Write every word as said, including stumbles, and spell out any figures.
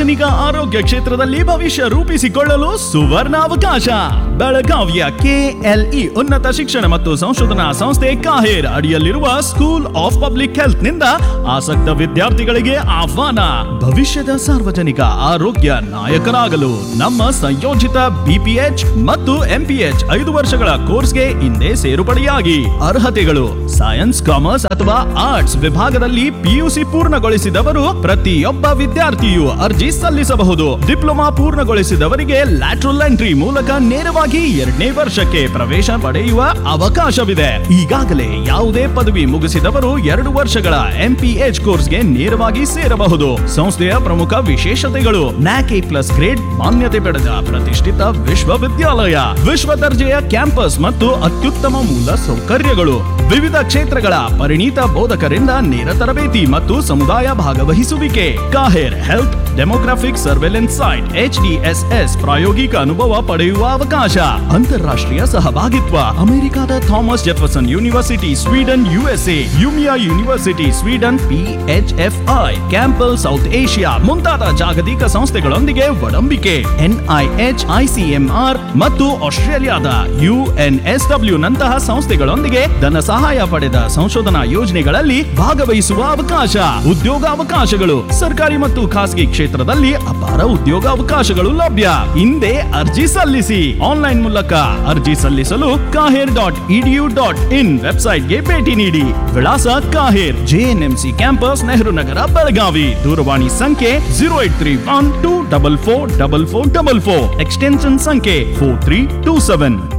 ಸಾರ್ವಜನಿಕ ಆರೋಗ್ಯ ಕ್ಷೇತ್ರದಲ್ಲಿ ಭವಿಷ್ಯ ರೂಪಿಸಿಕೊಳ್ಳಲು ಸುವರ್ಣ ಅವಕಾಶ. ಬೆಳಗಾವಿಯ ಕೆಎಲ್ಇ ಉನ್ನತ ಶಿಕ್ಷಣ ಮತ್ತು ಸಂಶೋಧನಾ ಸಂಸ್ಥೆ ಕಾಹೇರ್ ಅಡಿಯಲ್ಲಿರುವ ಸ್ಕೂಲ್ ಆಫ್ ಪಬ್ಲಿಕ್ ಹೆಲ್ತ್ ನಿಂದ ಆಸಕ್ತ ವಿದ್ಯಾರ್ಥಿಗಳಿಗೆ ಆಹ್ವಾನ. ಭವಿಷ್ಯದ ಸಾರ್ವಜನಿಕ ಆರೋಗ್ಯ ನಾಯಕರಾಗಲು ನಮ್ಮ ಸಂಯೋಜಿತ ಬಿಪಿಎಚ್ ಮತ್ತು ಎಂಪಿಎಚ್ ಐದು ವರ್ಷಗಳ ಕೋರ್ಸ್ಗೆ ಹಿಂದೆ ಸೇರ್ಪಡೆಯಾಗಿ. ಅರ್ಹತೆಗಳು: ಸೈನ್ಸ್, ಕಾಮರ್ಸ್ ಅಥವಾ ಆರ್ಟ್ಸ್ ವಿಭಾಗದಲ್ಲಿ ಪಿಯುಸಿ ಪೂರ್ಣಗೊಳಿಸಿದವರು ಪ್ರತಿಯೊಬ್ಬ ವಿದ್ಯಾರ್ಥಿಯು ಅರ್ಜಿ ಸಲ್ಲಿಸಬಹುದು. ಡಿಪ್ಲೊಮಾ ಪೂರ್ಣಗೊಳಿಸಿದವರಿಗೆ ಲ್ಯಾಟ್ರಲ್ ಎಂಟ್ರಿ ಮೂಲಕ ನೇರವಾಗಿ ಎರಡನೇ ವರ್ಷಕ್ಕೆ ಪ್ರವೇಶ ಪಡೆಯುವ ಅವಕಾಶವಿದೆ. ಈಗಾಗಲೇ ಯಾವುದೇ ಪದವಿ ಮುಗಿಸಿದವರು ಎರಡು ವರ್ಷಗಳ ಎಂಪಿಎಚ್ ಕೋರ್ಸ್ಗೆ ನೇರವಾಗಿ ಸೇರಬಹುದು. ಸಂಸ್ಥೆಯ ಪ್ರಮುಖ ವಿಶೇಷತೆಗಳು: ನ್ಯಾಕ್ ಎ ಪ್ಲಸ್ ಗ್ರೇಡ್ ಮಾನ್ಯತೆ ಪಡೆದ ಪ್ರತಿಷ್ಠಿತ ವಿಶ್ವವಿದ್ಯಾಲಯ, ವಿಶ್ವ ದರ್ಜೆಯ ಕ್ಯಾಂಪಸ್ ಮತ್ತು ಅತ್ಯುತ್ತಮ ಮೂಲ ಸೌಕರ್ಯಗಳು, ವಿವಿಧ ಕ್ಷೇತ್ರಗಳ ಪರಿಣಿತ ಬೋಧಕರಿಂದ ನೇರ ತರಬೇತಿ ಮತ್ತು ಸಮುದಾಯ ಭಾಗವಹಿಸುವಿಕೆ. KAHER health demographic surveillance site H D S S ಪ್ರಾಯೋಗಿಕ ಅನುಭವ ಪಡೆಯುವ ಅವಕಾಶ. ಅಂತಾರಾಷ್ಟ್ರೀಯ ಸಹಭಾಗಿತ್ವ: ಅಮೆರಿಕದ Thomas Jefferson university Sweden USA, ಯುಮಿಯಾ university Sweden PHFI, ಕ್ಯಾಂಪಲ್ south Asia ಮುಂತಾದ ಜಾಗತಿಕ ಸಂಸ್ಥೆಗಳೊಂದಿಗೆ ಒಡಂಬಿಕೆ. ಎನ್ಐಎಚ್, ಐಸಿಎಂಆರ್ ಮತ್ತು ಆಸ್ಟ್ರೇಲಿಯಾದ ಯುಎನ್ಎಸ್ಡಬ್ಲ್ಯೂ ನಂತಹ ಸಂಸ್ಥೆಗಳೊಂದಿಗೆ ಧನ ಸಹಾಯ ಪಡೆದ ಸಂಶೋಧನಾ ಯೋಜನೆಗಳಲ್ಲಿ ಭಾಗವಹಿಸುವ ಅವಕಾಶ. ಉದ್ಯೋಗಾವಕಾಶಗಳು: ಸರ್ಕಾರಿ ಮತ್ತು ಖಾಸಗಿ ಕ್ಷೇತ್ರದಲ್ಲಿ ಅಪಾರ ಉದ್ಯೋಗಾವಕಾಶಗಳು ಲಭ್ಯ. ಹಿಂದೆ ಅರ್ಜಿ ಸಲ್ಲಿಸಿ. ಆನ್ಲೈನ್ ಮೂಲಕ ಅರ್ಜಿ ಸಲ್ಲಿಸಲು KAHER dot edu dot in ವೆಬ್ಸೈಟ್ಗೆ ಭೇಟಿ ನೀಡಿ. ವಿಳಾಸ: KAHER, JNMC campus, Nehru Nagar, Belagavi. ದೂರವಾಣಿ ಸಂಖ್ಯೆ zero eight three one two double four double four double four, extension ಸಂಖ್ಯೆ ಫೋರ್ ತ್ರೀ ಟೂ ಸೆವೆನ್.